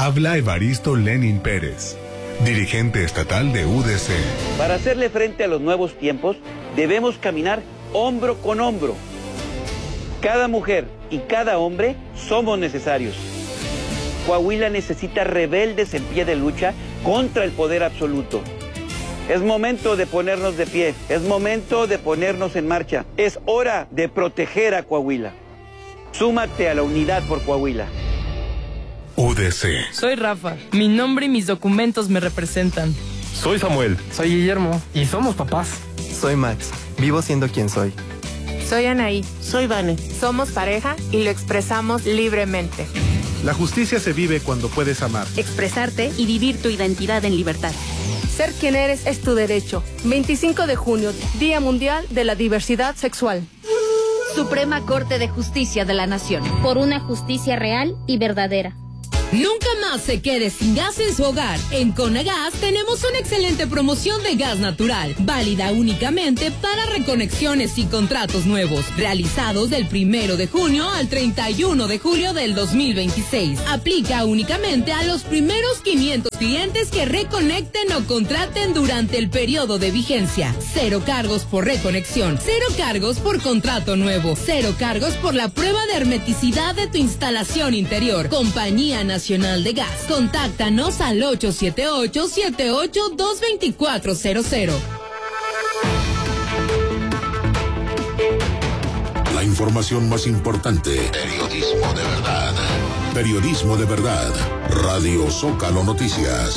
Habla Evaristo Lenin Pérez, dirigente estatal de UDC. Para hacerle frente a los nuevos tiempos, debemos caminar hombro con hombro. Cada mujer y cada hombre somos necesarios. Coahuila necesita rebeldes en pie de lucha contra el poder absoluto. Es momento de ponernos de pie, es momento de ponernos en marcha. Es hora de proteger a Coahuila. Súmate a la unidad por Coahuila. UDC. Soy Rafa, mi nombre y mis documentos me representan. Soy Samuel. Soy Guillermo y somos papás. Soy Max, vivo siendo quien soy. Soy Anaí. Soy Vane. Somos pareja y lo expresamos libremente. La justicia se vive cuando puedes amar, expresarte y vivir tu identidad en libertad. Ser quien eres es tu derecho. 25 de junio, Día Mundial de la Diversidad Sexual. Suprema Corte de Justicia de la Nación. Por una justicia real y verdadera. Nunca más se quede sin gas en su hogar. En Conagas tenemos una excelente promoción de gas natural, válida únicamente para reconexiones y contratos nuevos, realizados del 1 de junio al 31 de julio del 2026. Aplica únicamente a los primeros 500 clientes que reconecten o contraten durante el periodo de vigencia. 0 cargos por reconexión, 0 cargos por contrato nuevo, 0 cargos por la prueba de hermeticidad de tu instalación interior. Compañía Nacional de Gas. Contáctanos al 878-78-22400. La información más importante. Periodismo de verdad. Periodismo de verdad. Radio Zócalo Noticias.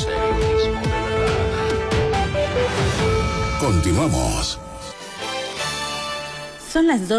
Continuamos. Son las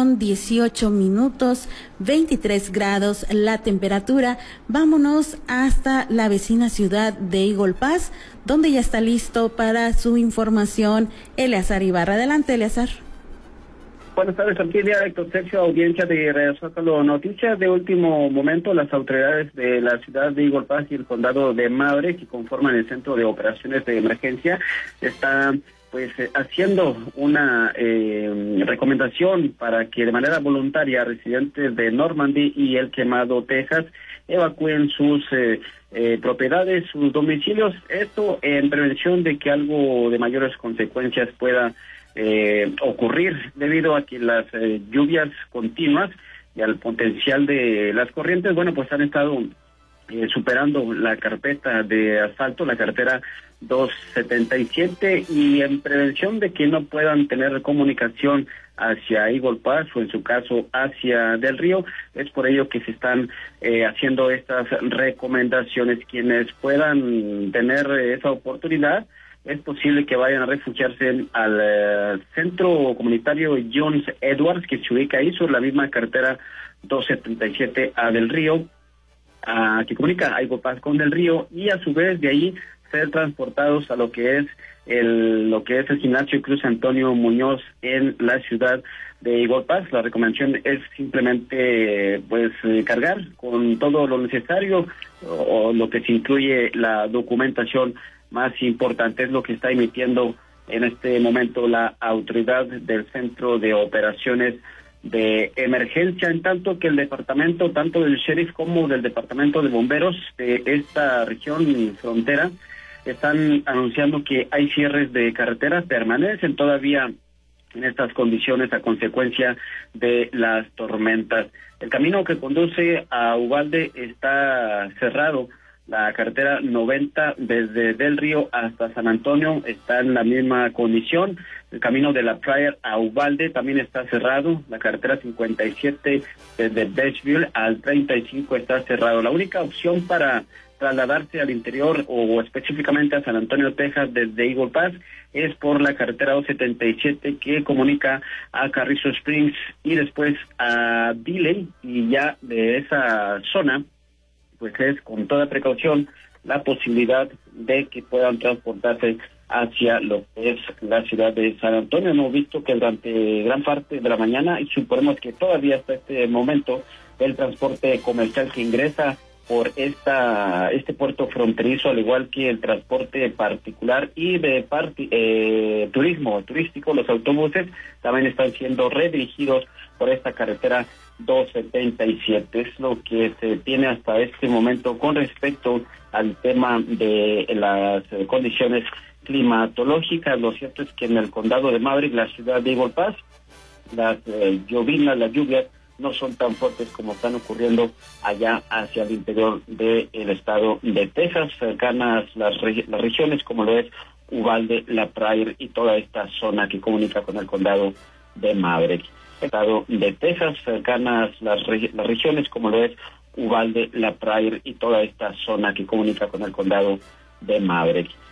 2:18, 23 grados la temperatura. Vámonos hasta la vecina ciudad de Eagle Pass, donde ya está listo para su información Eleazar Ibarra. Adelante, Eleazar. Buenas tardes, aquí Héctor Sergio, audiencia de Radio Zócalo Noticias. De último momento, las autoridades de la ciudad de Eagle Pass y el condado de Madre, que conforman el centro de operaciones de emergencia, están haciendo una recomendación para que de manera voluntaria residentes de Normandy y El Quemado, Texas, evacúen sus propiedades, sus domicilios, esto en prevención de que algo de mayores consecuencias pueda ocurrir debido a que las lluvias continuas y al potencial de las corrientes, pues han estado superando la carpeta de asfalto, la carretera 277, y en prevención de que no puedan tener comunicación hacia Eagle Pass o en su caso hacia Del Río, es por ello que se están haciendo estas recomendaciones. Quienes puedan tener esa oportunidad, es posible que vayan a refugiarse al centro comunitario Jones Edwards, que se ubica ahí sobre la misma carretera 277 a Del Río, que comunica a Eagle Pass con Del Río, y a su vez de ahí ser transportados a lo que es el gimnasio Cruz Antonio Muñoz en la ciudad de Eagle Pass. La recomendación es simplemente cargar con todo lo necesario o lo que se incluye la documentación más importante. Es lo que está emitiendo en este momento la autoridad del Centro de Operaciones de Emergencia, en tanto que el departamento, tanto del sheriff como del departamento de bomberos de esta región frontera, están anunciando que hay cierres de carreteras, permanecen todavía en estas condiciones a consecuencia de las tormentas. El camino que conduce a Uvalde está cerrado. La carretera 90 desde Del Río hasta San Antonio está en la misma condición. El camino de la Pryor a Uvalde también está cerrado. La carretera 57 desde Beachville al 35 está cerrado. La única opción para trasladarse al interior o específicamente a San Antonio, Texas, desde Eagle Pass, es por la carretera 277 que comunica a Carrizo Springs y después a Dilley, y ya de esa zona es con toda precaución la posibilidad de que puedan transportarse hacia lo que es la ciudad de San Antonio. Hemos visto que durante gran parte de la mañana, y suponemos que todavía hasta este momento, el transporte comercial que ingresa por este puerto fronterizo, al igual que el transporte particular y de turístico, los autobuses también están siendo redirigidos por esta carretera 2.77. Es lo que se tiene hasta este momento con respecto al tema de las condiciones climatológicas. Lo cierto es que en el condado de Maverick, la ciudad de Eagle Pass, las llovinas, las lluvias no son tan fuertes como están ocurriendo allá hacia el interior del estado de Texas, cercanas las regiones como lo es Uvalde, La Prairie y toda esta zona que comunica con el condado de Maverick. Estado de Texas, cercanas las regiones como lo es Uvalde, La Prairie y toda esta zona que comunica con el condado de Maverick.